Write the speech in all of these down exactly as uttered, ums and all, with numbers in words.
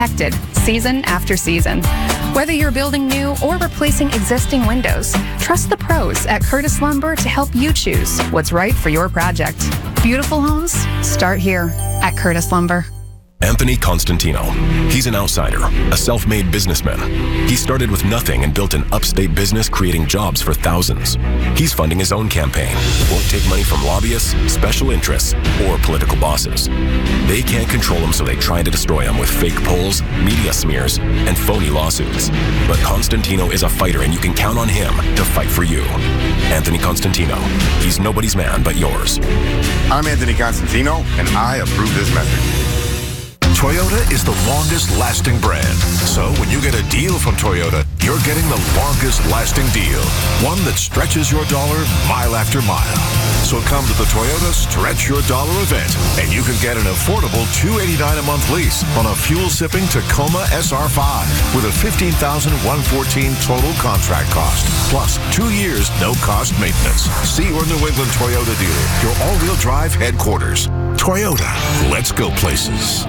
protected season after season. Whether you're building new or replacing existing windows, trust the pros at Curtis Lumber to help you choose what's right for your project. Beautiful homes start here at Curtis Lumber. Anthony Constantino. He's an outsider, a self-made businessman. He started with nothing and built an upstate business creating jobs for thousands. He's funding his own campaign. Won't take money from lobbyists, special interests, or political bosses. They can't control him, so they try to destroy him with fake polls, media smears, and phony lawsuits. But Constantino is a fighter, and you can count on him to fight for you. Anthony Constantino. He's nobody's man but yours. I'm Anthony Constantino, and I approve this message. Toyota is the longest-lasting brand. So when you get a deal from Toyota, you're getting the longest-lasting deal. One that stretches your dollar mile after mile. So come to the Toyota Stretch Your Dollar event, and you can get an affordable two hundred eighty-nine dollars a month lease on a fuel-sipping Tacoma S R five with a fifteen thousand one hundred fourteen dollars total contract cost. Plus, two years no-cost maintenance. See your New England Toyota dealer, your all-wheel drive headquarters. Toyota, let's go places.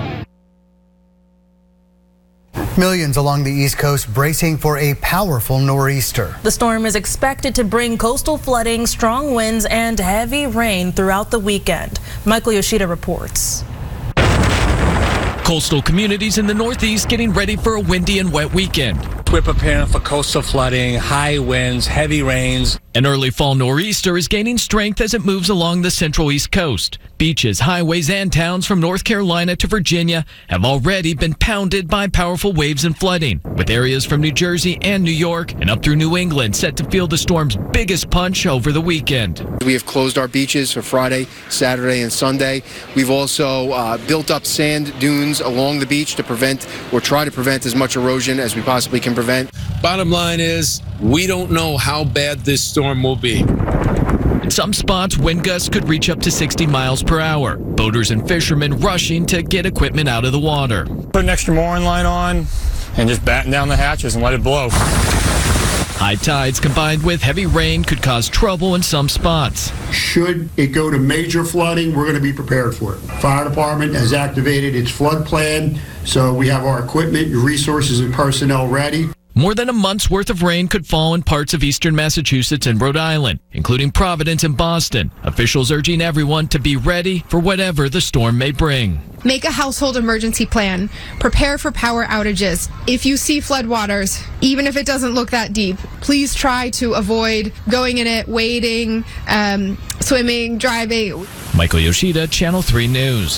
Millions along the East Coast bracing for a powerful nor'easter. The storm is expected to bring coastal flooding, strong winds, and heavy rain throughout the weekend. Michael Yoshida reports. Coastal communities in the Northeast getting ready for a windy and wet weekend. We're preparing for coastal flooding, high winds, heavy rains. An early fall nor'easter is gaining strength as it moves along the central East Coast. Beaches, highways, and towns from North Carolina to Virginia have already been pounded by powerful waves and flooding, with areas from New Jersey and New York and up through New England set to feel the storm's biggest punch over the weekend. We have closed our beaches for Friday, Saturday, and Sunday. We've also uh, built up sand dunes along the beach to prevent or try to prevent as much erosion as we possibly can prevent. Bottom line is, we don't know how bad this storm will be. In some spots, wind gusts could reach up to sixty miles per hour. Boaters and fishermen rushing to get equipment out of the water. Put an extra mooring line on and just batten down the hatches and let it blow. High tides combined with heavy rain could cause trouble in some spots. Should it go to major flooding, we're going to be prepared for it. Fire department has activated its flood plan, so we have our equipment, resources, and personnel ready. More than a month's worth of rain could fall in parts of eastern Massachusetts and Rhode Island, including Providence and Boston. Officials urging everyone to be ready for whatever the storm may bring. Make a household emergency plan. Prepare for power outages. If you see floodwaters, even if it doesn't look that deep, please try to avoid going in it, wading, um, swimming, driving. Michael Yoshida, Channel three News.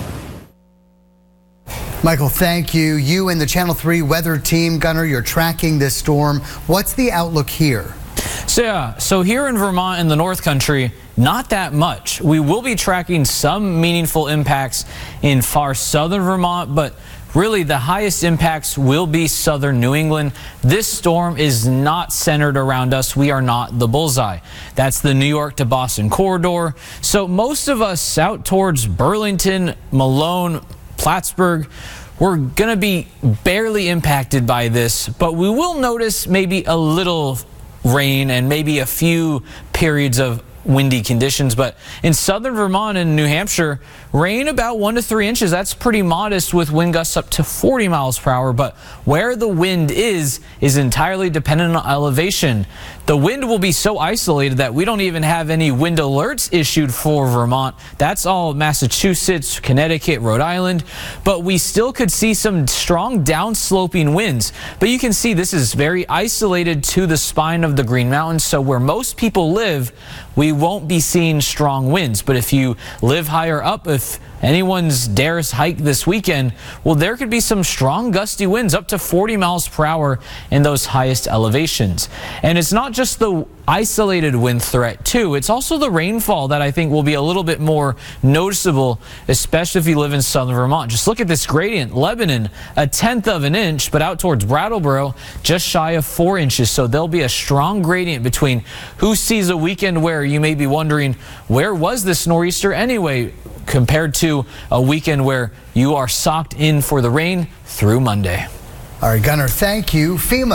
Michael, thank you. You and the Channel three weather team, Gunnar, you're tracking this storm. What's the outlook here? So, yeah, so here in Vermont in the North Country, not that much. We will be tracking some meaningful impacts in far southern Vermont, but really the highest impacts will be southern New England. This storm is not centered around us. We are not the bullseye. That's the New York to Boston corridor. So most of us out towards Burlington, Malone, Plattsburgh, we're going to be barely impacted by this, but we will notice maybe a little rain and maybe a few periods of windy conditions. But in southern Vermont and New Hampshire, rain about one to three inches. That's pretty modest with wind gusts up to forty miles per hour. But where the wind is, is entirely dependent on elevation. The wind will be so isolated that we don't even have any wind alerts issued for Vermont. That's all Massachusetts, Connecticut, Rhode Island. But we still could see some strong downsloping winds. But you can see this is very isolated to the spine of the Green Mountains. So where most people live, we won't be seeing strong winds. But if you live higher up, if anyone's dares hike this weekend, well, there could be some strong gusty winds up to forty miles per hour in those highest elevations. And it's not just the isolated wind threat too, it's also the rainfall that I think will be a little bit more noticeable, especially if you live in southern Vermont. Just look at this gradient. Lebanon, a tenth of an inch, but out towards Brattleboro, just shy of four inches. So there'll be a strong gradient between who sees a weekend where you may be wondering, where was this nor'easter anyway, compared to a weekend where you are socked in for the rain through Monday. All right, Gunnar, thank you. FEMA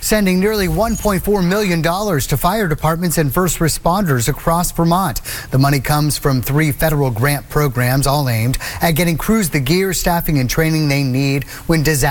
sending nearly one point four million dollars to fire departments and first responders across Vermont. The money comes from three federal grant programs, all aimed at getting crews the gear, staffing, and training they need when disaster